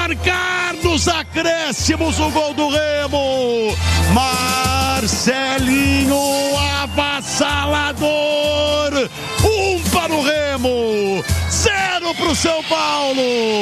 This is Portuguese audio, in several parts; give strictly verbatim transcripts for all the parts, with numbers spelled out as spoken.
marcar nos acréscimos o gol do Remo. Marcelinho avassalador. Um para o Remo, zero para o São Paulo.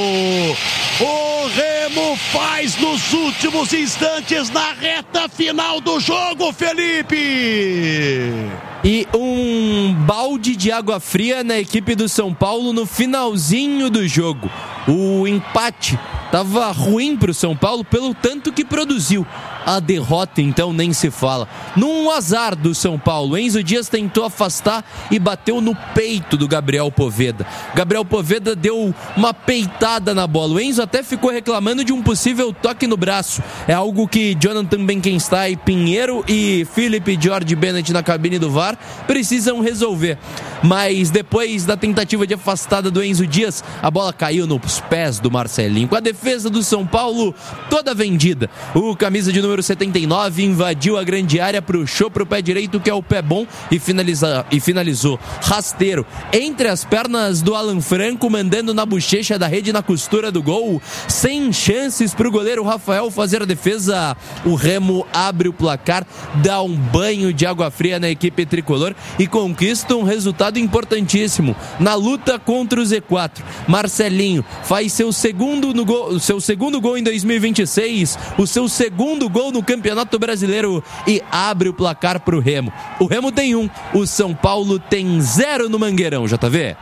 O Remo faz nos últimos instantes na reta final do jogo, Felipe. E um balde de água fria na equipe do São Paulo no finalzinho do jogo. O empate estava ruim para o São Paulo pelo tanto que produziu. A derrota, então, nem se fala. Num azar do São Paulo, Enzo Dias tentou afastar e bateu no peito do Gabriel Poveda. Gabriel Poveda deu uma peitada na bola. O Enzo até ficou reclamando de um possível toque no braço. É algo que Jonathan Benkenstein, Pinheiro e Felipe Jorge Bennett na cabine do V A R precisam resolver. Mas depois da tentativa de afastada do Enzo Dias, a bola caiu nos pés do Marcelinho. Com a defesa do São Paulo toda vendida, o camisa de número setenta e nove invadiu a grande área, puxou pro pé direito, que é o pé bom, e, finaliza, e finalizou rasteiro entre as pernas do Alan Franco, mandando na bochecha da rede na costura do gol. Sem chances pro goleiro Rafael fazer a defesa. O Remo abre o placar, dá um banho de água fria na equipe tricolor e conquista um resultado importantíssimo na luta contra o Z quatro. Marcelinho faz seu segundo, no gol, seu segundo gol em dois mil e vinte e seis, o seu segundo gol no Campeonato Brasileiro e abre o placar pro Remo. O Remo tem um, o São Paulo tem zero no Mangueirão, J V.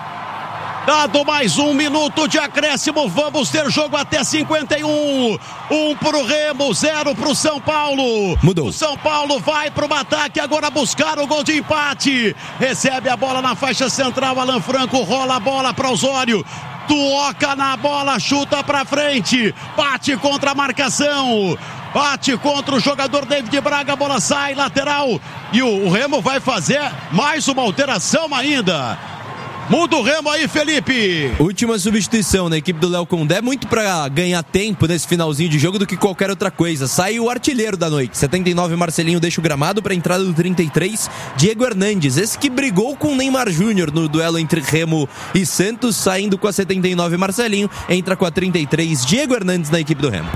Dado mais um minuto de acréscimo, vamos ter jogo até cinquenta e um. Um pro Remo, zero pro São Paulo. Mudou. O São Paulo vai pro ataque agora buscar o gol de empate. Recebe a bola na faixa central, Alan Franco rola a bola para Osório. Toca na bola, chuta pra frente, bate contra a marcação, bate contra o jogador David Braga, a bola sai, lateral, e o, o Remo vai fazer mais uma alteração ainda. Muda o Remo aí, Felipe. Última substituição na equipe do Léo Condé, muito pra ganhar tempo nesse finalzinho de jogo do que qualquer outra coisa. Sai o artilheiro da noite, setenta e nove, Marcelinho deixa o gramado pra entrada do trinta e três, Diego Hernandes, esse que brigou com o Neymar Júnior no duelo entre Remo e Santos, saindo com a setenta e nove, Marcelinho, entra com a trinta e três, Diego Hernandes na equipe do Remo.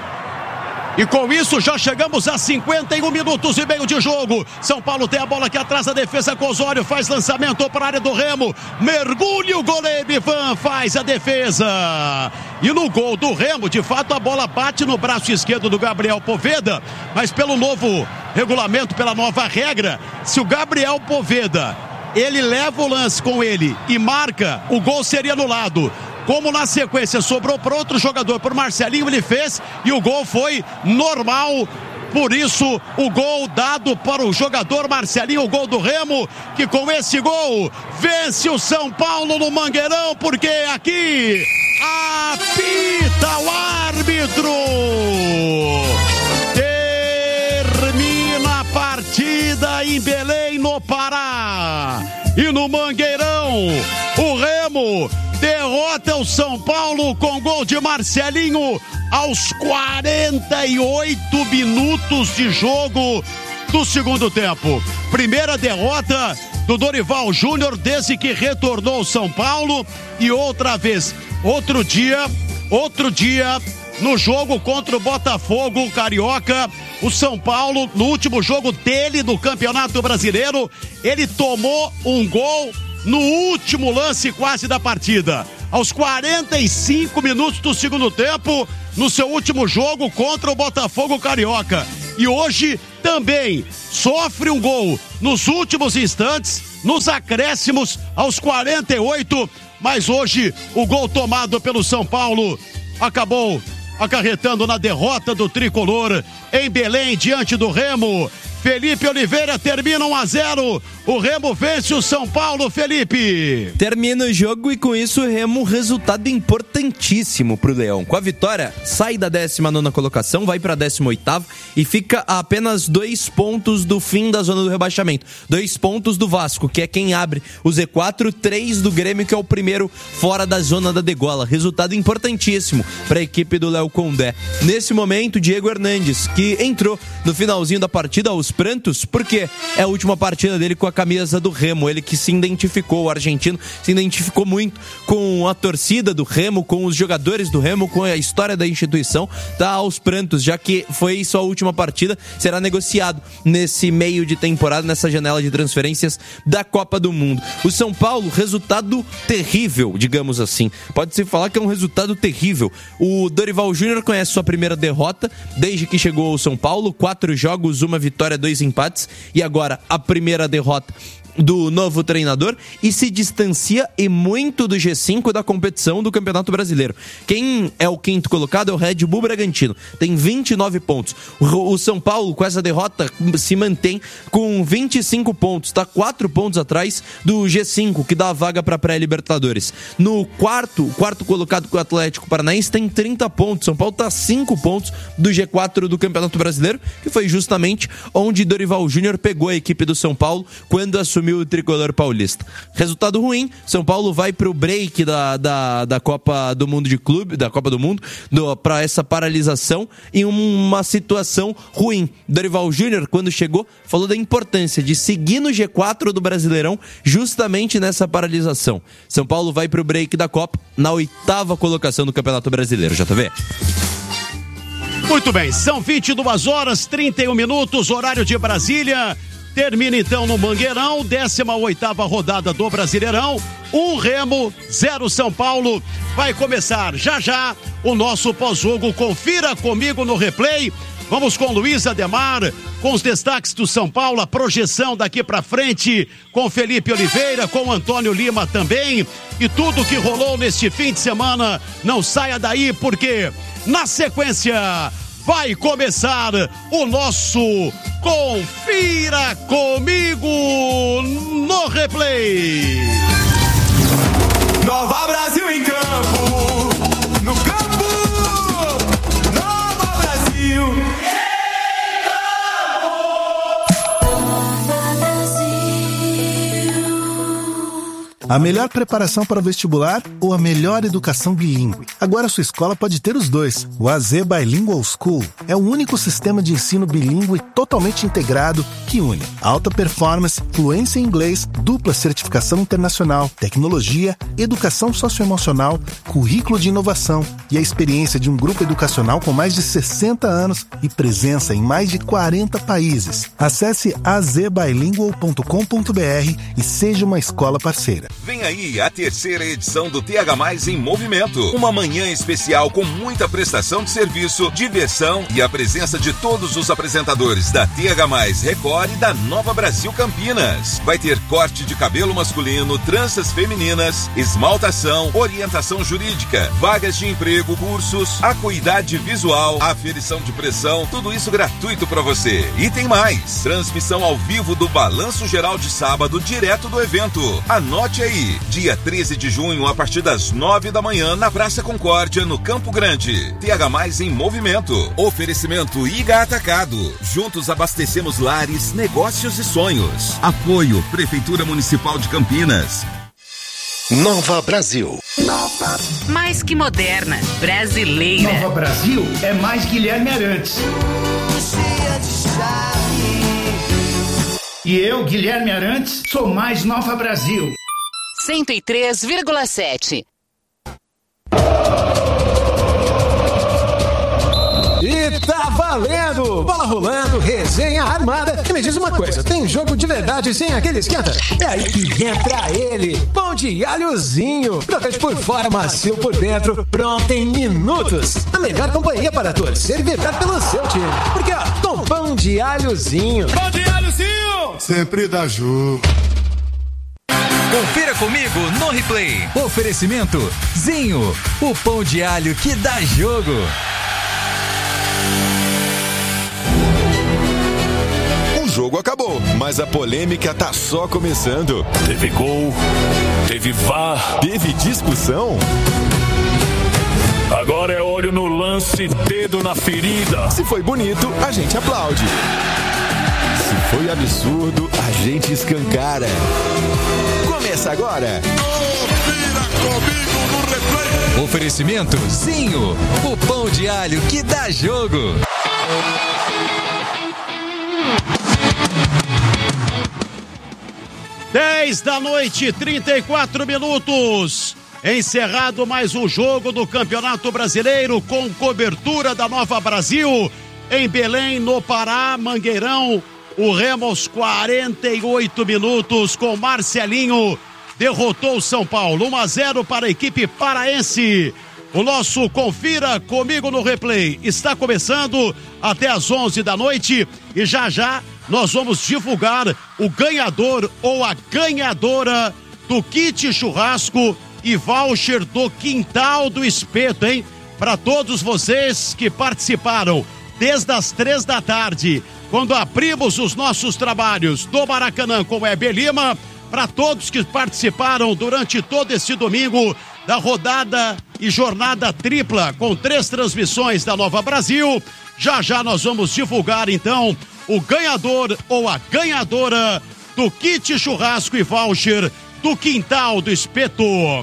E com isso já chegamos a cinquenta e um minutos e meio de jogo. São Paulo tem a bola aqui atrás da defesa com Osório, faz lançamento para a área do Remo, mergulha o goleiro Ivan, faz a defesa. E no gol do Remo, de fato a bola bate no braço esquerdo do Gabriel Poveda, mas pelo novo regulamento, pela nova regra, se o Gabriel Poveda ele leva o lance com ele e marca, o gol seria anulado. Como na sequência sobrou para outro jogador, por Marcelinho, ele fez e o gol foi normal. Por isso, o gol dado para o jogador Marcelinho, o gol do Remo, que com esse gol vence o São Paulo no Mangueirão, porque aqui apita o árbitro. Termina a partida em Belém, no Pará. E no Mangueirão, o Remo derrota o São Paulo com gol de Marcelinho aos quarenta e oito minutos de jogo do segundo tempo. Primeira derrota do Dorival Júnior desde que retornou ao São Paulo, e outra vez, outro dia, outro dia no jogo contra o Botafogo Carioca, o São Paulo, no último jogo dele do Campeonato Brasileiro, ele tomou um gol no último lance quase da partida, aos quarenta e cinco minutos do segundo tempo, no seu último jogo contra o Botafogo Carioca. E hoje também sofre um gol nos últimos instantes, nos acréscimos, aos quarenta e oito, mas hoje o gol tomado pelo São Paulo acabou acarretando na derrota do tricolor em Belém diante do Remo. Felipe Oliveira, termina um a zero, o Remo vence o São Paulo, Felipe. Termina o jogo e com isso o Remo, resultado importantíssimo pro Leão. Com a vitória, sai da décima nona colocação, vai pra décima oitava e fica a apenas dois pontos do fim da zona do rebaixamento. Dois pontos do Vasco, que é quem abre o Z quatro, três do Grêmio, que é o primeiro fora da zona da degola. Resultado importantíssimo pra equipe do Léo Condé. Nesse momento, Diego Hernandes, que entrou no finalzinho da partida aos prantos, porque é a última partida dele com a camisa do Remo. Ele que se identificou, o argentino, se identificou muito com a torcida do Remo, com os jogadores do Remo, com a história da instituição, tá aos prantos, já que foi sua última partida, será negociado nesse meio de temporada, nessa janela de transferências da Copa do Mundo. O São Paulo, resultado terrível, digamos assim. Pode-se falar que é um resultado terrível. O Dorival Júnior conhece sua primeira derrota desde que chegou ao São Paulo, quatro jogos, uma vitória, dois empates, e agora a primeira derrota do novo treinador, e se distancia e muito do G cinco da competição do Campeonato Brasileiro. Quem é o quinto colocado é o Red Bull Bragantino, tem vinte e nove pontos. O São Paulo, com essa derrota, se mantém com vinte e cinco pontos, está quatro pontos atrás do G cinco, que dá a vaga para a pré-Libertadores. No quarto, quarto colocado, com o Atlético Paranaense, tem trinta pontos. São Paulo está cinco pontos do G quatro do Campeonato Brasileiro, que foi justamente onde Dorival Júnior pegou a equipe do São Paulo quando assumiu o tricolor paulista. Resultado ruim, São Paulo vai pro break da, da, da Copa do Mundo de Clube, da Copa do Mundo, para essa paralisação, em uma situação ruim. Dorival Júnior, quando chegou, falou da importância de seguir no G quatro do Brasileirão, justamente nessa paralisação. São Paulo vai pro break da Copa, na oitava colocação do Campeonato Brasileiro. J T V. Muito bem, são vinte e duas horas, trinta e um minutos, horário de Brasília. Termina então no Mangueirão, décima oitava rodada do Brasileirão, um Remo, zero São Paulo. Vai começar já já o nosso pós-jogo. Confira comigo no replay. Vamos com Luiz Ademar, com os destaques do São Paulo, a projeção daqui pra frente, com Felipe Oliveira, com Antônio Lima também, e tudo que rolou neste fim de semana. Não saia daí, porque na sequência vai começar o nosso Confira Comigo no replay. Nova Brasil em campo, no campo, Nova Brasil. A melhor preparação para o vestibular ou a melhor educação bilíngue? Agora sua escola pode ter os dois. O A Z Bilingual School é o único sistema de ensino bilíngue totalmente integrado que une alta performance, fluência em inglês, dupla certificação internacional, tecnologia, educação socioemocional, currículo de inovação e a experiência de um grupo educacional com mais de sessenta anos e presença em mais de quarenta países. Acesse a z bilingual ponto com ponto b r e seja uma escola parceira. Vem aí a terceira edição do T H Mais em Movimento. Uma manhã especial com muita prestação de serviço, diversão e a presença de todos os apresentadores da T H Mais Record e da Nova Brasil Campinas. Vai ter corte de cabelo masculino, tranças femininas, esmaltação, orientação jurídica, vagas de emprego, cursos, acuidade visual, aferição de pressão, tudo isso gratuito para você. E tem mais, transmissão ao vivo do Balanço Geral de sábado, direto do evento. Anote aí, dia treze de junho, a partir das nove da manhã, na Praça Concórdia, no Campo Grande. T H Mais em Movimento. Oferecimento I G A Atacado. Juntos abastecemos lares, negócios e sonhos. Apoio Prefeitura Municipal de Campinas. Nova Brasil. Nova. Mais que moderna, brasileira. Nova Brasil é mais Guilherme Arantes. E eu, Guilherme Arantes, sou mais Nova Brasil. cento e três vírgula sete. E tá valendo! Bola rolando, resenha armada. E me diz uma coisa, tem jogo de verdade sem aquele esquenta? É aí que entra ele, pão de alhozinho. Crocante por fora, macio por dentro, pronto em minutos. A melhor companhia para torcer e vibrar pelo seu time. Porque ó, com pão de alhozinho. Pão de alhozinho! Sempre dá jogo. Confira comigo no replay. Oferecimento Zinho, o pão de alho que dá jogo. O jogo acabou, mas a polêmica tá só começando. Teve gol, teve V A R, teve discussão. Agora é olho no lance, dedo na ferida. Se foi bonito, a gente aplaude. Se foi absurdo, a gente escancara. Começa agora. Confira comigo no replay. Oferecimento Zinho, o pão de alho que dá jogo. dez da noite, trinta e quatro minutos. Encerrado mais um jogo do Campeonato Brasileiro com cobertura da Nova Brasil. Em Belém, no Pará, Mangueirão, o Remo aos quarenta e oito minutos com Marcelinho derrotou o São Paulo. um a zero para a equipe paraense. O nosso Confira Comigo no Replay está começando até às onze da noite e já já nós vamos divulgar o ganhador ou a ganhadora do kit churrasco e voucher do Quintal do Espeto, hein? Para todos vocês que participaram desde as três da tarde, quando abrimos os nossos trabalhos do Maracanã com o Heber Lima, para todos que participaram durante todo esse domingo da rodada e jornada tripla com três transmissões da Nova Brasil. Já já nós vamos divulgar então o ganhador ou a ganhadora do kit churrasco e voucher do Quintal do Espeto.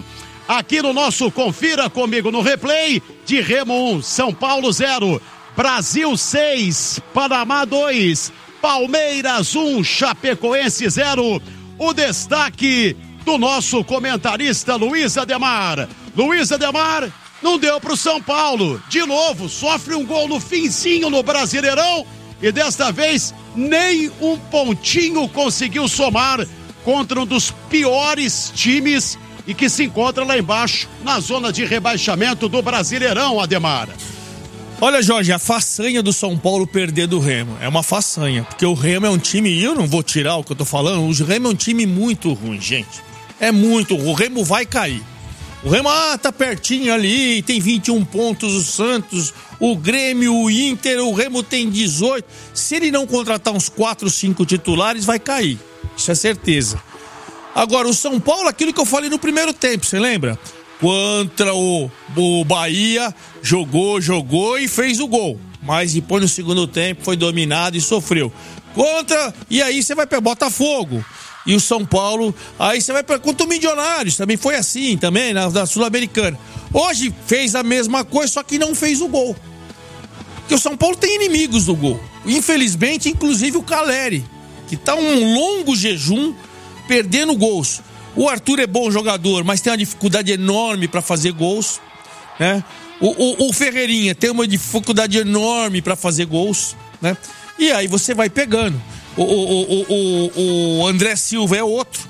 Aqui no nosso Confira Comigo no Replay, de Remo um, São Paulo zero, Brasil seis, Panamá dois, Palmeiras um, Chapecoense zero. O destaque do nosso comentarista Luiz Ademar. Luiz Ademar, não deu pro São Paulo. De novo, sofre um gol no finzinho no Brasileirão e desta vez nem um pontinho conseguiu somar contra um dos piores times e que se encontra lá embaixo na zona de rebaixamento do Brasileirão, Ademar. Olha, Jorge, a façanha do São Paulo perder do Remo é uma façanha, porque o Remo é um time, e eu não vou tirar o que eu tô falando, o Remo é um time muito ruim, gente. É muito, o Remo vai cair. O Remo, ah, tá pertinho ali, tem vinte e um pontos, o Santos, o Grêmio, o Inter, o Remo tem dezoito. Se ele não contratar uns quatro, cinco titulares, vai cair. Isso é certeza. Agora, o São Paulo, aquilo que eu falei no primeiro tempo, você lembra? Contra o, o Bahia, jogou, jogou e fez o gol. Mas depois no segundo tempo foi dominado e sofreu. Contra, e aí você vai para Botafogo. E o São Paulo, aí você vai para contra o Milionários, também foi assim, também, na, na Sul-Americana. Hoje fez a mesma coisa, só que não fez o gol. Porque o São Paulo tem inimigos do gol. Infelizmente, inclusive o Caleri, que tá um longo jejum perdendo gols. O Arthur é bom jogador, mas tem uma dificuldade enorme para fazer gols, né? O, o, o Ferreirinha tem uma dificuldade enorme para fazer gols, né? E aí você vai pegando. O, o, o, o, o André Silva é outro.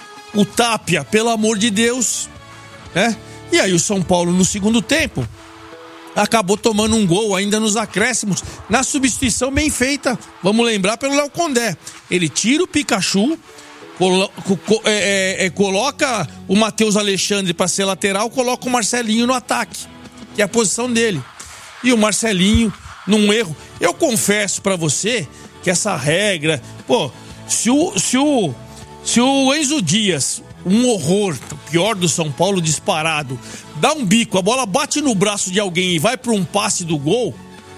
O Tapia, pelo amor de Deus, né? E aí o São Paulo no segundo tempo acabou tomando um gol ainda nos acréscimos, na substituição bem feita, vamos lembrar, pelo Léo Condé. Ele tira o Pikachu, Colo- co- é, é, coloca o Matheus Alexandre para ser lateral, coloca o Marcelinho no ataque, que é a posição dele. E o Marcelinho, num erro, eu confesso para você que essa regra, pô, se o, se o, se o Enzo Dias, um horror, o pior do São Paulo disparado, dá um bico, a bola bate no braço de alguém e vai para um passe do gol,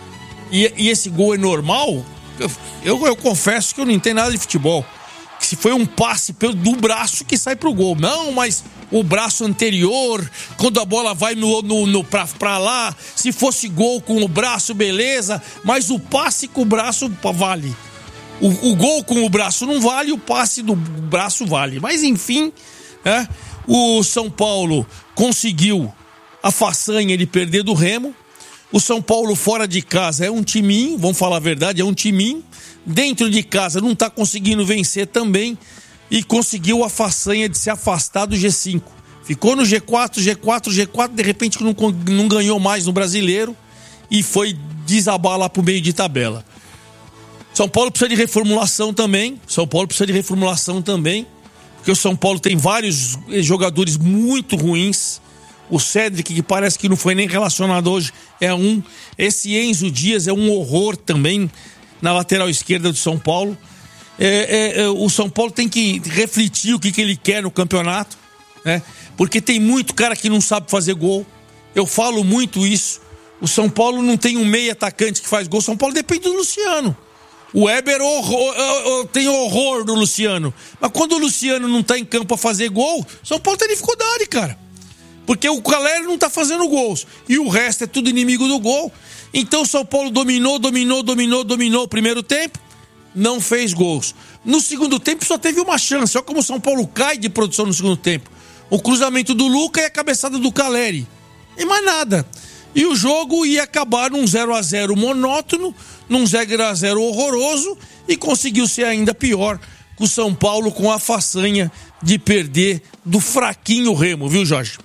e, e esse gol é normal, eu, eu, eu confesso que eu não entendo nada de futebol. Se foi um passe pelo, do braço que sai pro gol. Não, mas o braço anterior, quando a bola vai no, no, no, pra, pra lá, se fosse gol com o braço, beleza, mas o passe com o braço vale. O, o gol com o braço não vale, o passe do braço vale. Mas enfim, né, o São Paulo conseguiu a façanha de perder do Remo. O São Paulo fora de casa é um timinho, vamos falar a verdade, é um timinho. Dentro de casa não está conseguindo vencer também e conseguiu a façanha de se afastar do G cinco. Ficou no G quatro, G quatro, G quatro, de repente não, não ganhou mais no Brasileiro e foi desabar lá pro meio de tabela. São Paulo precisa de reformulação também, São Paulo precisa de reformulação também, porque o São Paulo tem vários jogadores muito ruins. O Cédric, que parece que não foi nem relacionado hoje, é um. Esse Enzo Dias é um horror também na lateral esquerda do São Paulo. É, é, é, o São Paulo tem que refletir o que, que ele quer no campeonato, né? Porque tem muito cara que não sabe fazer gol. Eu falo muito isso. O São Paulo não tem um meio atacante que faz gol. O São Paulo depende do Luciano. O Weber horror, tem horror do Luciano. Mas quando o Luciano não tá em campo a fazer gol, o São Paulo tem dificuldade, cara. Porque o Caleri não tá fazendo gols. E o resto é tudo inimigo do gol. Então o São Paulo dominou, dominou, dominou, dominou o primeiro tempo. não fez gols. No segundo tempo só teve uma chance. Olha como o São Paulo cai de produção no segundo tempo. O cruzamento do Luca e a cabeçada do Caleri. E mais nada. E o jogo ia acabar num zero a zero monótono, num zero a zero horroroso, e conseguiu ser ainda pior com o São Paulo, com a façanha de perder do fraquinho Remo, viu, Jorge?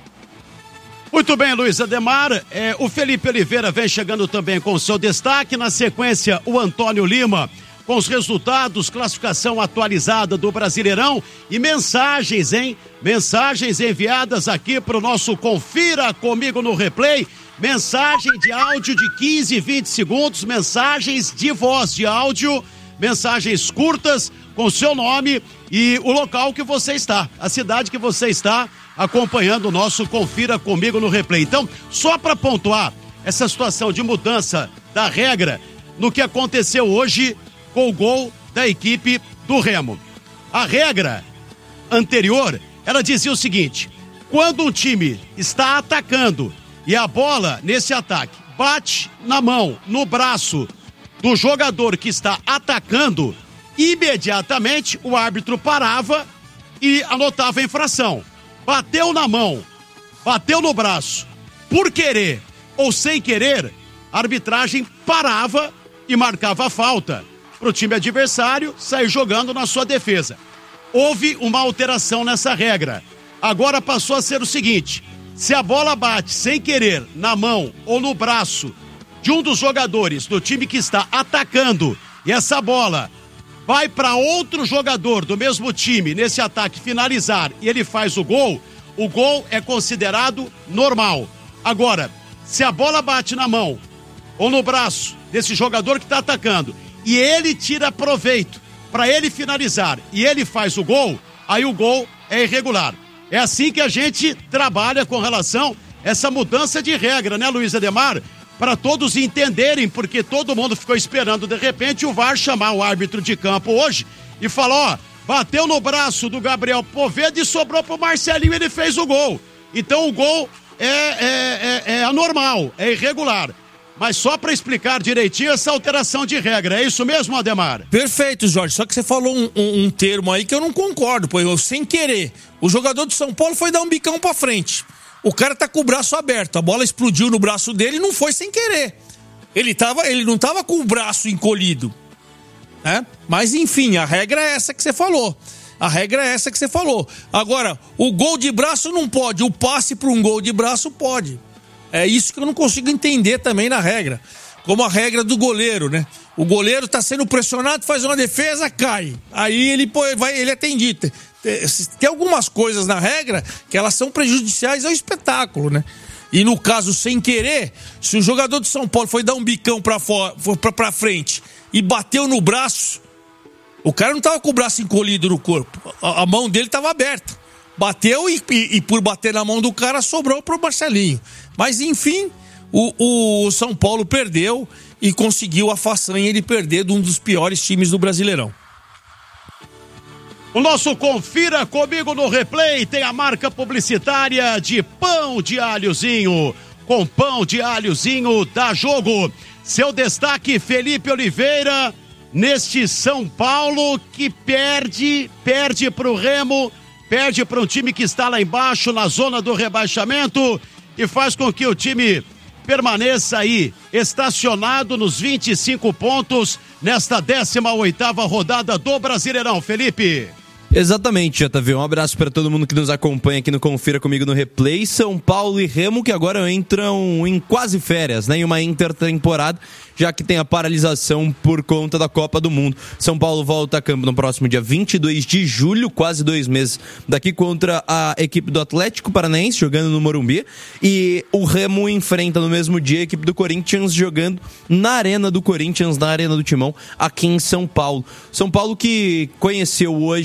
Muito bem, Luiz Ademar. É, o Felipe Oliveira vem chegando também com o seu destaque. Na sequência, o Antônio Lima com os resultados, classificação atualizada do Brasileirão e mensagens, hein? Mensagens enviadas aqui para o nosso Confira Comigo no Replay. Mensagem de áudio de quinze, vinte segundos, mensagens de voz de áudio, mensagens curtas com seu nome e o local que você está, a cidade que você está acompanhando o nosso Confira Comigo no Replay. Então, só para pontuar essa situação de mudança da regra no que aconteceu hoje com o gol da equipe do Remo. A regra anterior, ela dizia o seguinte: quando um time está atacando e a bola nesse ataque bate na mão, no braço do jogador que está atacando, imediatamente o árbitro parava e anotava a infração. Bateu na mão, bateu no braço, por querer ou sem querer, a arbitragem parava e marcava a falta para o time adversário sair jogando na sua defesa. Houve uma alteração nessa regra. Agora passou a ser o seguinte: se a bola bate sem querer na mão ou no braço de um dos jogadores do time que está atacando e essa bola vai para outro jogador do mesmo time nesse ataque finalizar e ele faz o gol, o gol é considerado normal. Agora, se a bola bate na mão ou no braço desse jogador que está atacando e ele tira proveito para ele finalizar e ele faz o gol, aí o gol é irregular. É assim que a gente trabalha com relação a essa mudança de regra, né, Luiz Ademar? Para todos entenderem, porque todo mundo ficou esperando de repente o V A R chamar o árbitro de campo hoje e falar: ó, bateu no braço do Gabriel Poveda e sobrou pro Marcelinho e ele fez o gol. Então o gol é, é, é, é anormal, é irregular. Mas só para explicar direitinho essa alteração de regra, é isso mesmo, Ademar? Perfeito, Jorge, só que você falou um, um, um termo aí que eu não concordo, pois eu, sem querer, o jogador de São Paulo foi dar um bicão pra frente. O cara tá com o braço aberto, a bola explodiu no braço dele e não foi sem querer. Ele, tava, ele não tava com o braço encolhido, né? Mas enfim, a regra é essa que você falou. A regra é essa que você falou. Agora, o gol de braço não pode, o passe para um gol de braço pode. É isso que eu não consigo entender também na regra. Como a regra do goleiro, né? O goleiro tá sendo pressionado, faz uma defesa, cai. Aí ele, vai, ele é atendido. Tem algumas coisas na regra que elas são prejudiciais ao espetáculo, né? E no caso, sem querer, se o jogador de São Paulo foi dar um bicão pra, fora, pra, pra frente e bateu no braço, o cara não tava com o braço encolhido no corpo. A, a mão dele tava aberta. Bateu e, e, e por bater na mão do cara sobrou pro Marcelinho. Mas enfim, o, o São Paulo perdeu e conseguiu a façanha de perder de um dos piores times do Brasileirão. O nosso Confira Comigo no Replay tem a marca publicitária de Pão de Alhozinho. Com Pão de Alhozinho dá jogo. Seu destaque, Felipe Oliveira, neste São Paulo que perde, perde pro Remo, perde para um time que está lá embaixo na zona do rebaixamento e faz com que o time permaneça aí estacionado nos vinte e cinco pontos nesta décima oitava rodada do Brasileirão, Felipe. Exatamente, J V. Um abraço para todo mundo que nos acompanha aqui no Confira Comigo no Replay. São Paulo e Remo que agora entram em quase férias, né? Em uma intertemporada, já que tem a paralisação por conta da Copa do Mundo. São Paulo volta a campo no próximo dia vinte e dois de julho, quase dois meses daqui, contra a equipe do Atlético Paranaense, jogando no Morumbi. E o Remo enfrenta no mesmo dia a equipe do Corinthians, jogando na Arena do Corinthians, na Arena do Timão, aqui em São Paulo. São Paulo que conheceu hoje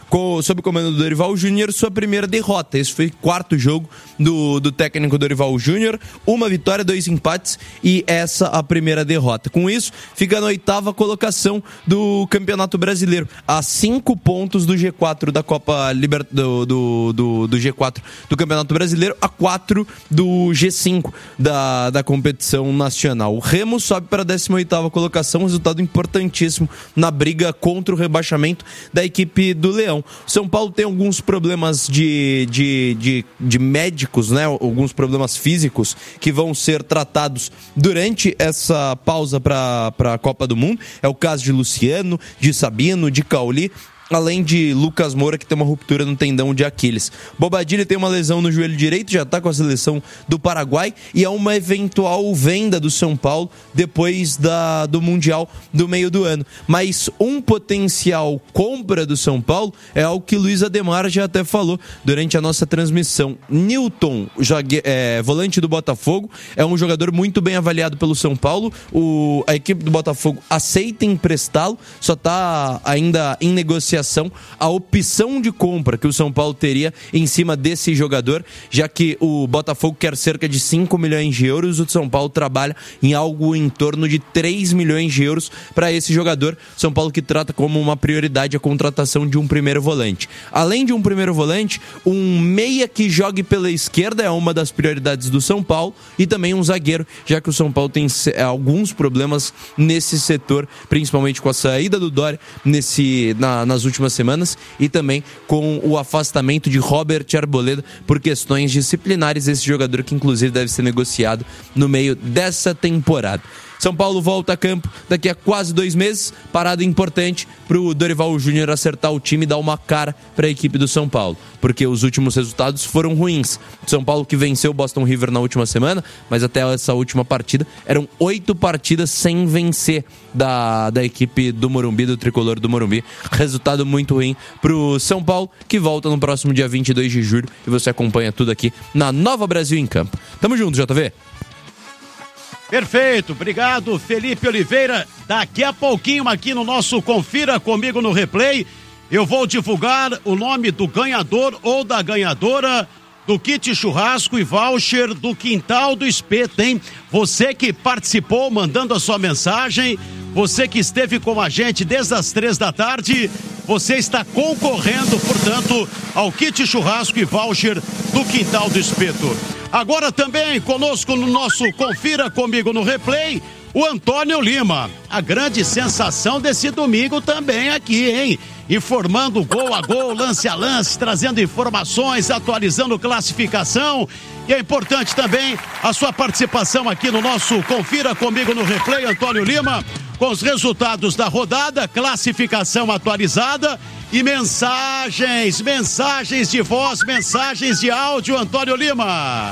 sob o comando do Dorival Júnior, sua primeira derrota. Esse foi o quarto jogo do, do técnico Dorival Júnior, uma vitória, dois empates e essa a primeira derrota. Com isso, fica na oitava colocação do Campeonato Brasileiro, a cinco pontos do G quatro da Copa Liber... do, do, do, do G quatro do Campeonato Brasileiro, a quatro do G cinco da, da competição nacional. O Remo sobe para a décima oitava colocação, resultado importantíssimo na briga contra o rebaixamento da equipe do Leão. O São Paulo tem alguns problemas de, de, de, de médicos, né? Alguns problemas físicos que vão ser tratados durante essa pausa para a Copa do Mundo. É o caso de Luciano, de Sabino, de Cauli, além de Lucas Moura, que tem uma ruptura no tendão de Aquiles. Bobadilha tem uma lesão no joelho direito, já está com a seleção do Paraguai, e é uma eventual venda do São Paulo depois da, do Mundial do meio do ano. Mas um potencial compra do São Paulo é algo que Luiz Ademar já até falou durante a nossa transmissão. Newton, jogue, é, volante do Botafogo, é um jogador muito bem avaliado pelo São Paulo. O, a equipe do Botafogo aceita emprestá-lo, só está ainda em negociação a opção de compra que o São Paulo teria em cima desse jogador, já que o Botafogo quer cerca de cinco milhões de euros, o São Paulo trabalha em algo em torno de três milhões de euros para esse jogador. São Paulo que trata como uma prioridade a contratação de um primeiro volante. Além de um primeiro volante, um meia que jogue pela esquerda é uma das prioridades do São Paulo, e também um zagueiro, já que o São Paulo tem alguns problemas nesse setor, principalmente com a saída do Doria nesse, na, nas últimas semanas, e também com o afastamento de Robert Arboleda por questões disciplinares, esse jogador que inclusive deve ser negociado no meio dessa temporada. São Paulo volta a campo daqui a quase dois meses, parada importante para o Dorival Júnior acertar o time e dar uma cara para a equipe do São Paulo, porque os últimos resultados foram ruins. São Paulo que venceu o Boston River na última semana, mas até essa última partida eram oito partidas sem vencer da, da equipe do Morumbi, do tricolor do Morumbi. Resultado muito ruim para o São Paulo, que volta no próximo dia vinte e dois de julho, e você acompanha tudo aqui na Nova Brasil em Campo. Tamo junto, J V. Perfeito, obrigado Felipe Oliveira. Daqui a pouquinho aqui no nosso Confira Comigo no Replay, eu vou divulgar o nome do ganhador ou da ganhadora do kit churrasco e voucher do Quintal do Espeto, hein? Você que participou mandando a sua mensagem, você que esteve com a gente desde as três da tarde, você está concorrendo, portanto, ao kit churrasco e voucher do Quintal do Espeto. Agora também conosco no nosso Confira Comigo no Replay, o Antônio Lima, a grande sensação desse domingo também aqui, hein? Informando gol a gol, lance a lance, trazendo informações, atualizando classificação. E é importante também a sua participação aqui no nosso Confira Comigo no Replay, Antônio Lima, com os resultados da rodada, classificação atualizada e mensagens, mensagens de voz, mensagens de áudio, Antônio Lima.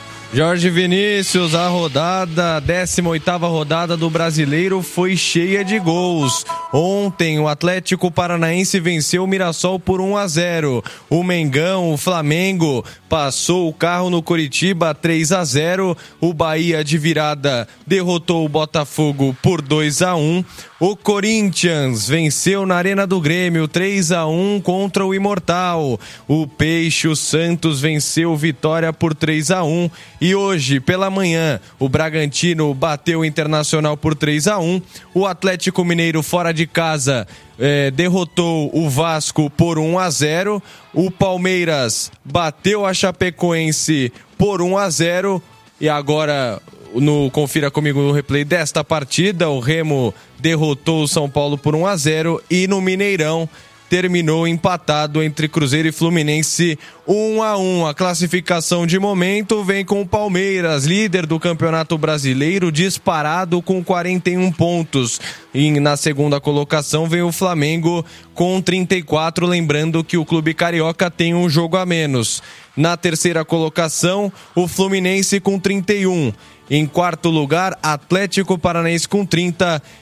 Jorge Vinícius, a rodada, a décima oitava rodada do Brasileiro foi cheia de gols. Ontem o Atlético Paranaense venceu o Mirassol por um a zero. O Mengão, o Flamengo, passou o carro no Coritiba três a zero. O Bahia de virada derrotou o Botafogo por dois a um. O Corinthians venceu na Arena do Grêmio três a um contra o Imortal. O Peixe, o Santos venceu o Vitória por três a um. E hoje, pela manhã, o Bragantino bateu o Internacional por três a um. O Atlético Mineiro, fora de casa, eh, derrotou o Vasco por um a zero. O Palmeiras bateu a Chapecoense por um a zero. E agora, no Confira Comigo no Replay desta partida, o Remo derrotou o São Paulo por um a zero. E no Mineirão, terminou empatado entre Cruzeiro e Fluminense um a um. A classificação de momento vem com o Palmeiras, líder do Campeonato Brasileiro, disparado com quarenta e um pontos. E na segunda colocação vem o Flamengo com trinta e quatro, lembrando que o clube carioca tem um jogo a menos. Na terceira colocação, o Fluminense com trinta e um. Em quarto lugar, Atlético Paranaense com trinta.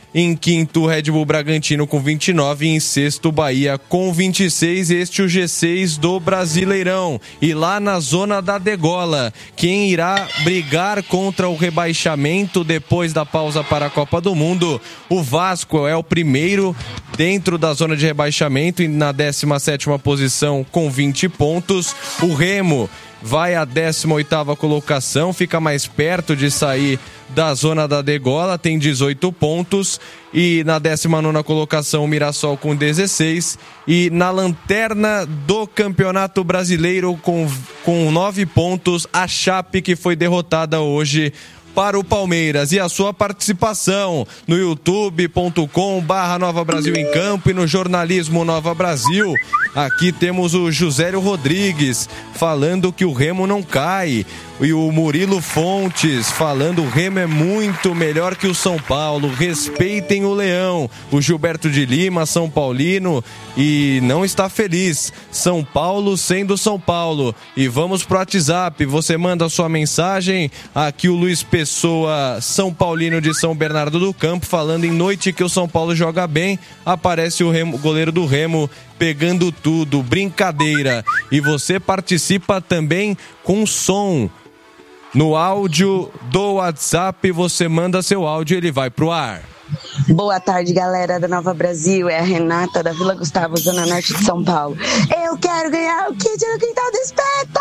Em quinto, Red Bull Bragantino com vinte e nove. E em sexto, Bahia com vinte e seis. Este é o G seis do Brasileirão. E lá na zona da degola, quem irá brigar contra o rebaixamento depois da pausa para a Copa do Mundo? O Vasco é o primeiro dentro da zona de rebaixamento e na décima sétima posição com vinte pontos. O Remo vai à décima oitava colocação, fica mais perto de sair da zona da degola, tem dezoito pontos. E na décima nona colocação, o Mirassol com dezesseis. E na lanterna do Campeonato Brasileiro com, com nove pontos, a Chape, que foi derrotada hoje para o Palmeiras. E a sua participação no youtube ponto com barra Nova Brasil em Campo e no Jornalismo Nova Brasil. Aqui temos o Josélio Rodrigues falando que o Remo não cai. E o Murilo Fontes falando: o Remo é muito melhor que o São Paulo, respeitem o Leão. O Gilberto de Lima, São Paulino, e não está feliz. São Paulo sendo São Paulo. E vamos pro WhatsApp, você manda a sua mensagem. Aqui o Luiz Pessoa, São Paulino de São Bernardo do Campo, falando: em noite que o São Paulo joga bem, aparece o Remo, goleiro do Remo pegando tudo, brincadeira. E você participa também com som. No áudio do WhatsApp, você manda seu áudio e ele vai pro ar. Boa tarde, galera da Nova Brasil. É a Renata da Vila Gustavo, Zona Norte de São Paulo. Eu quero ganhar o kit no Quintal do Espeto!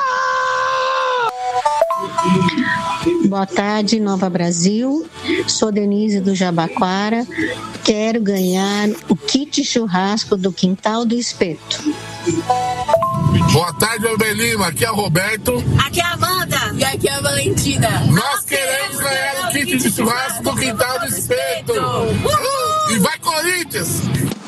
Boa tarde, Nova Brasil. Sou Denise do Jabaquara. Quero ganhar o kit churrasco do Quintal do Espeto. Boa tarde, Albert Lima. Aqui é o Roberto. Aqui é a Amanda. E aqui é a Valentina. Nós queremos ganhar o kit de churrasco do Quintal do Espeto. Uhul! E vai, Corinthians!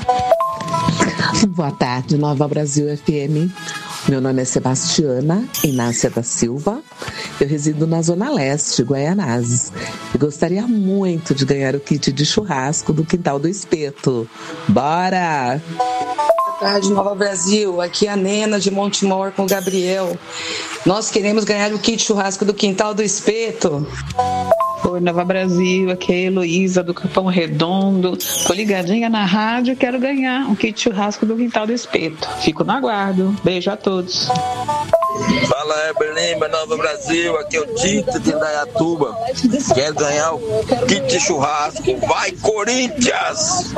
Boa tarde, Nova Brasil F M. Meu nome é Sebastiana Inácia da Silva. Eu resido na Zona Leste, Guaianazes. E gostaria muito de ganhar o kit de churrasco do Quintal do Espeto. Bora! Boa tarde, Nova Brasil. Aqui é a Nena de Montemor com o Gabriel. Nós queremos ganhar o kit churrasco do Quintal do Espeto. Oi, Nova Brasil. Aqui é a Heloísa do Capão Redondo. Tô ligadinha na rádio e quero ganhar um kit churrasco do Quintal do Espeto. Fico no aguardo. Beijo a todos. Fala, Heber Lima, Nova Brasil. Aqui é o Tito de Indaiatuba. Quero ganhar o kit de churrasco. Vai, Corinthians!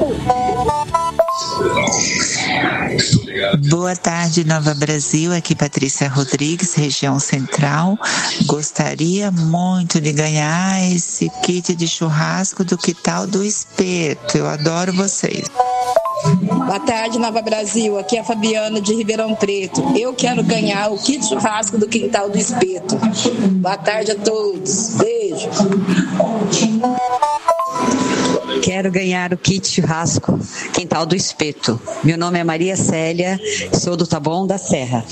Boa tarde, Nova Brasil. Aqui Patrícia Rodrigues, região central. Gostaria muito de ganhar esse kit de churrasco do Quintal do Espeto. Eu adoro vocês. Boa tarde, Nova Brasil. Aqui é a Fabiana de Ribeirão Preto. Eu quero ganhar o kit churrasco do Quintal do Espeto. Boa tarde a todos. Beijo. Quero ganhar o kit churrasco Quintal do Espeto. Meu nome é Maria Célia, sou do Taboão da Serra.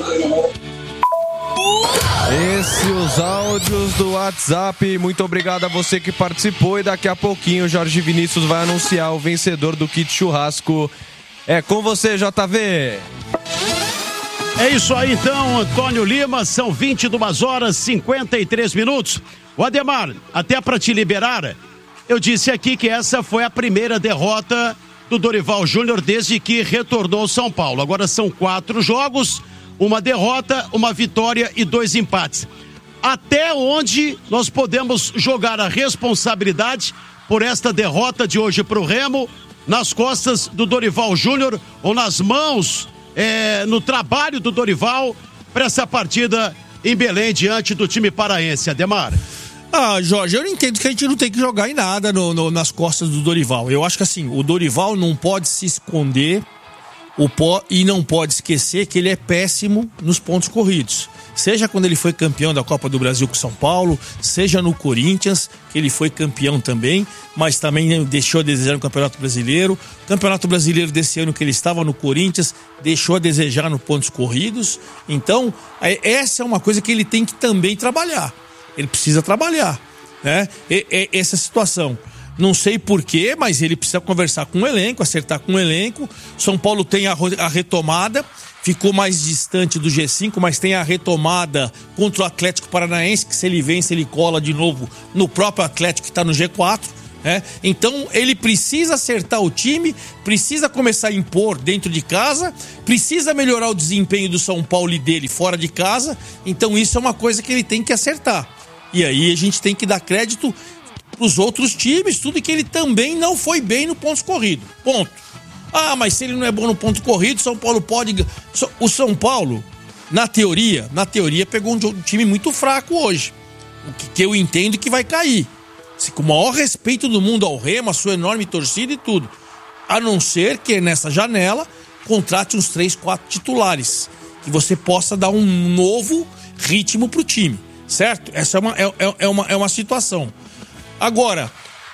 Esses os áudios do WhatsApp. Muito obrigado a você que participou. E daqui a pouquinho o Jorge Vinícius vai anunciar o vencedor do kit churrasco. É com você, J V. É isso aí então, Antônio Lima. São vinte e duas horas e cinquenta e três minutos. O Ademar, até para te liberar, eu disse aqui que essa foi a primeira derrota do Dorival Júnior desde que retornou ao São Paulo. Agora são quatro jogos, uma derrota, uma vitória e dois empates. Até onde nós podemos jogar a responsabilidade por esta derrota de hoje para o Remo? Nas costas do Dorival Júnior ou nas mãos, é, no trabalho do Dorival para essa partida em Belém diante do time paraense, Ademar? Ah, Jorge, eu não entendo que a gente não tem que jogar em nada no, no, nas costas do Dorival. Eu acho que assim, o Dorival não pode se esconder o pó, e não pode esquecer que ele é péssimo nos pontos corridos. Seja quando ele foi campeão da Copa do Brasil com São Paulo, seja no Corinthians, que ele foi campeão também, mas também deixou a desejar no Campeonato Brasileiro. Campeonato Brasileiro desse ano que ele estava no Corinthians, deixou a desejar nos pontos corridos. Então, essa é uma coisa que ele tem que também trabalhar. Ele precisa trabalhar, né? E, e, essa situação. Não sei porquê, mas ele precisa conversar com o elenco, acertar com o elenco. São Paulo tem a, a retomada, ficou mais distante do G cinco, mas tem a retomada contra o Atlético Paranaense, que se ele vence, ele cola de novo no próprio Atlético que está no G quatro. É, então ele precisa acertar o time, precisa começar a impor dentro de casa, precisa melhorar o desempenho do São Paulo e dele fora de casa. Então isso é uma coisa que ele tem que acertar. E aí a gente tem que dar crédito para os outros times, tudo que ele também não foi bem no pontos corridos. Ponto. Ah, mas se ele não é bom no ponto corrido, São Paulo pode... O São Paulo, na teoria, na teoria pegou um time muito fraco hoje. O que, que eu entendo que vai cair. Com o maior respeito do mundo ao Remo, a sua enorme torcida e tudo. A não ser que nessa janela contrate uns três, quatro titulares. Que você possa dar um novo ritmo pro time. Certo? Essa é uma, é, é uma, é uma situação. Agora,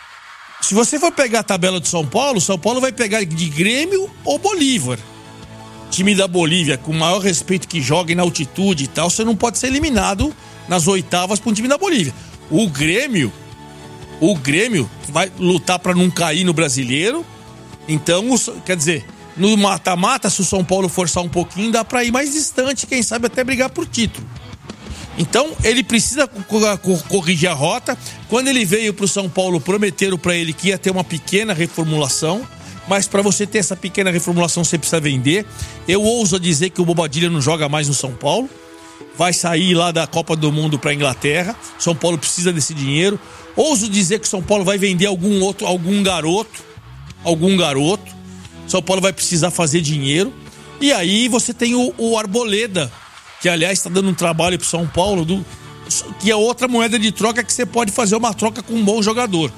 se você for pegar a tabela do São Paulo, São Paulo vai pegar de Grêmio ou Bolívar. Time da Bolívia, com o maior respeito que joga na altitude e tal, você não pode ser eliminado nas oitavas para um time da Bolívia. O Grêmio... O Grêmio vai lutar para não cair no Brasileiro. Então, quer dizer, no mata-mata, se o São Paulo forçar um pouquinho, dá para ir mais distante, quem sabe até brigar por título. Então, ele precisa corrigir a rota. Quando ele veio para o São Paulo, prometeram para ele que ia ter uma pequena reformulação. Mas para você ter essa pequena reformulação, você precisa vender. Eu ouso dizer que o Bobadilha não joga mais no São Paulo. Vai sair lá da Copa do Mundo para a Inglaterra. São Paulo precisa desse dinheiro. Ouso dizer que São Paulo vai vender algum outro, algum garoto, algum garoto. São Paulo vai precisar fazer dinheiro. E aí você tem o, o Arboleda, que aliás está dando um trabalho para São Paulo, do, que é outra moeda de troca que você pode fazer uma troca com um bom jogador.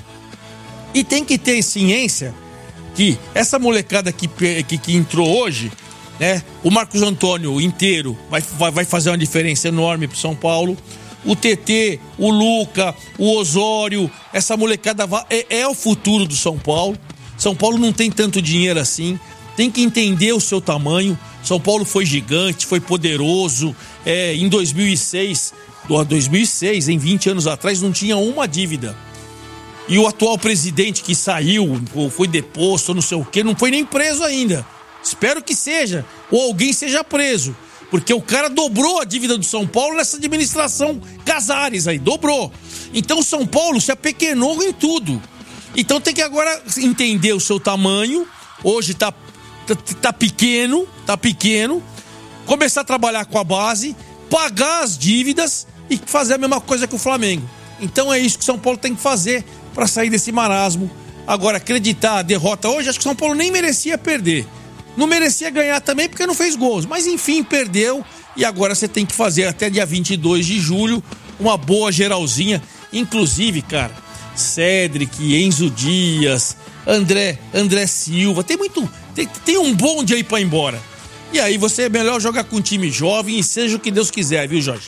E tem que ter ciência que essa molecada que, que, que entrou hoje, né? O Marcos Antônio inteiro vai, vai, vai fazer uma diferença enorme pro São Paulo. O T T, o Luca, o Osório, essa molecada vai, é, é o futuro do São Paulo. São Paulo não tem tanto dinheiro assim, tem que entender o seu tamanho. São Paulo foi gigante, foi poderoso. É, em dois mil e seis, dois mil e seis, em vinte anos atrás, não tinha uma dívida. E o atual presidente que saiu, foi deposto, não sei o quê, não foi nem preso ainda. Espero que seja, ou alguém seja preso, porque o cara dobrou a dívida do São Paulo nessa administração Casares aí, dobrou. Então o São Paulo se apequenou em tudo. Então tem que agora entender o seu tamanho. Hoje tá, tá, tá pequeno, tá pequeno. Começar a trabalhar com a base, pagar as dívidas e fazer a mesma coisa que o Flamengo. Então é isso que o São Paulo tem que fazer para sair desse marasmo. Agora, acreditar a derrota hoje, acho que o São Paulo nem merecia perder. Não merecia ganhar também porque não fez gols. Mas enfim, perdeu. E agora você tem que fazer até dia vinte e dois de julho uma boa geralzinha. Inclusive, cara, Cédric, Enzo Dias, André, André Silva. Tem muito. Tem, tem um bonde aí pra ir embora. E aí você é melhor jogar com um time jovem e seja o que Deus quiser, viu, Jorge?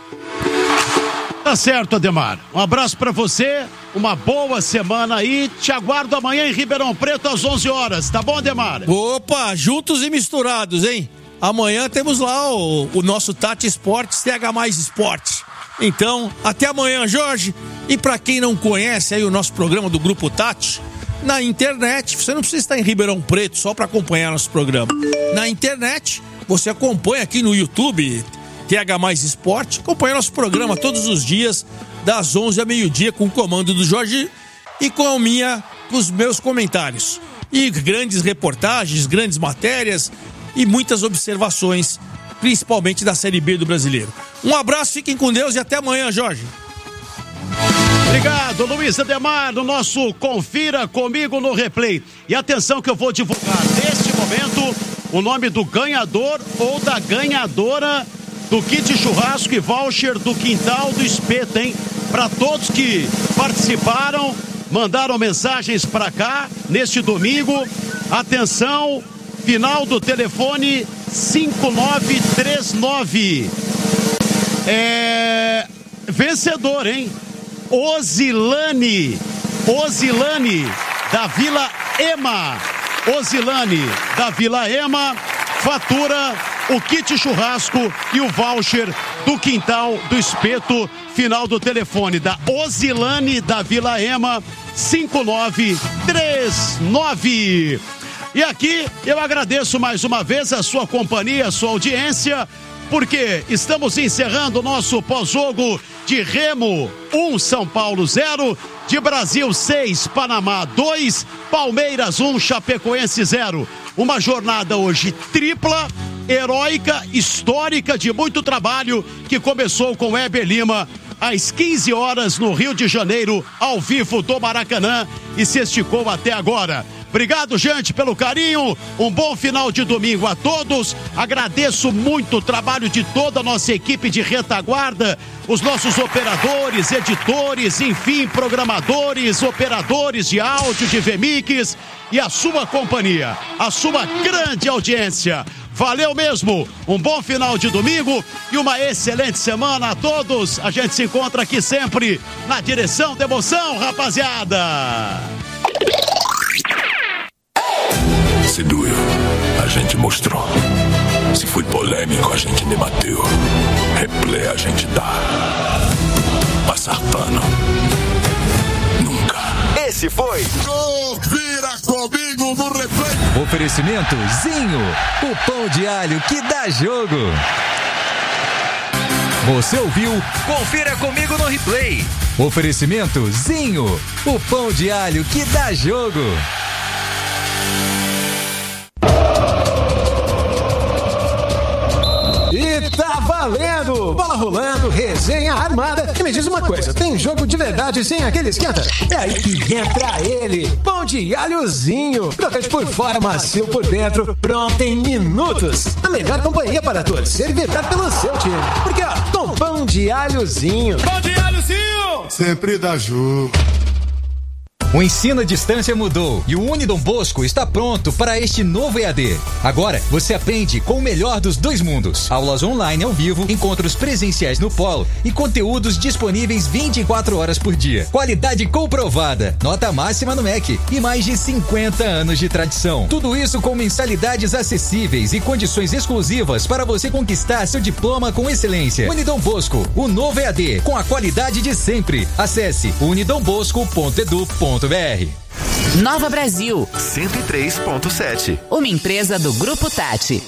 Tá certo, Ademar. Um abraço pra você, uma boa semana aí. Te aguardo amanhã em Ribeirão Preto às onze horas, tá bom, Ademar? Opa, juntos e misturados, hein? Amanhã temos lá o, o nosso Tati Esportes, T H mais Esportes. Então, até amanhã, Jorge. E pra quem não conhece aí o nosso programa do Grupo Tati, na internet, você não precisa estar em Ribeirão Preto só pra acompanhar nosso programa. Na internet, você acompanha aqui no YouTube, T H mais Esporte, acompanha nosso programa todos os dias, das onze ao meio-dia, com o comando do Jorge e com a minha, com os meus comentários. E grandes reportagens, grandes matérias e muitas observações, principalmente da Série B do Brasileiro. Um abraço, fiquem com Deus e até amanhã, Jorge. Obrigado, Luiz Ademar, no nosso Confira Comigo no Replay. E atenção que eu vou divulgar neste momento o nome do ganhador ou da ganhadora do kit churrasco e voucher do Quintal do Espeto, hein? Para todos que participaram, mandaram mensagens para cá neste domingo. Atenção, final do telefone cinco nove três nove. É vencedor, hein? Osilane, Osilane da Vila Ema. Osilane da Vila Ema fatura o kit churrasco e o voucher do Quintal do Espeto. Final do telefone da Osilane da Vila Ema, cinco nove três nove. E aqui eu agradeço mais uma vez a sua companhia, a sua audiência. porque estamos encerrando o nosso pós-jogo de Remo um, São Paulo zero, de Brasil seis, Panamá dois, Palmeiras um, Chapecoense zero. Uma jornada hoje tripla, heróica, histórica, de muito trabalho, que começou com Heber Lima às quinze horas no Rio de Janeiro, ao vivo do Maracanã, e se esticou até agora. Obrigado, gente, pelo carinho. Um bom final de domingo a todos. Agradeço muito o trabalho de toda a nossa equipe de retaguarda, os nossos operadores, editores, enfim, programadores, operadores de áudio, de V M I Cs, e a sua companhia, a sua grande audiência. Valeu mesmo, um bom final de domingo e uma excelente semana a todos. A gente se encontra aqui sempre na direção da emoção, rapaziada. Se doeu, a gente mostrou. Se foi polêmico, a gente debateu. Replay a gente dá. Passar pano, nunca. Esse foi Confira comigo no replay. Oferecimento Zinho, o pão de alho que dá jogo. Você ouviu Confira comigo no replay. Oferecimento Zinho, o pão de alho que dá jogo. E tá valendo! Bola rolando, resenha armada. E me diz uma coisa, tem jogo de verdade sem aquele esquenta? É aí que entra ele, pão de alhozinho. Crocante por fora, macio por dentro, pronto em minutos. A melhor companhia para torcer e vibrar pelo seu time. Porque ó, com pão de alhozinho. Pão de alhozinho! Sempre dá jogo. O ensino à distância mudou e o Unidom Bosco está pronto para este novo E A D. Agora, você aprende com o melhor dos dois mundos. Aulas online ao vivo, encontros presenciais no polo e conteúdos disponíveis vinte e quatro horas por dia. Qualidade comprovada, nota máxima no M E C e mais de cinquenta anos de tradição. Tudo isso com mensalidades acessíveis e condições exclusivas para você conquistar seu diploma com excelência. Unidom Bosco, o novo E A D, com a qualidade de sempre. Acesse unidom bosco ponto edu ponto br. Nova Brasil cento e três ponto sete. Uma empresa do Grupo Tati.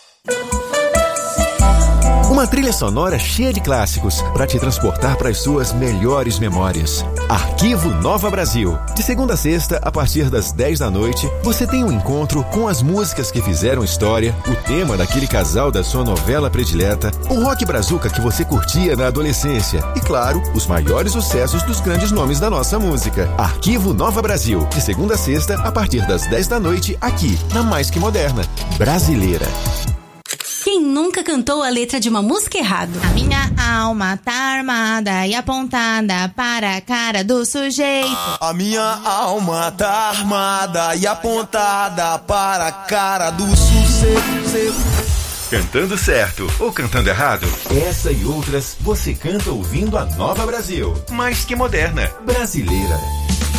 Uma trilha sonora cheia de clássicos para te transportar para as suas melhores memórias. Arquivo Nova Brasil. De segunda a sexta, a partir das dez da noite, você tem um encontro com as músicas que fizeram história, o tema daquele casal da sua novela predileta, o rock brazuca que você curtia na adolescência e, claro, os maiores sucessos dos grandes nomes da nossa música. Arquivo Nova Brasil. De segunda a sexta, a partir das dez da noite, aqui, na Mais Que Moderna. Brasileira. Quem nunca cantou a letra de uma música errado? A minha alma tá armada e apontada para a cara do sujeito. A minha alma tá armada e apontada para a cara do sujeito. Cantando certo ou cantando errado? Essa e outras você canta ouvindo a Nova Brasil. Mais Que Moderna. Brasileira.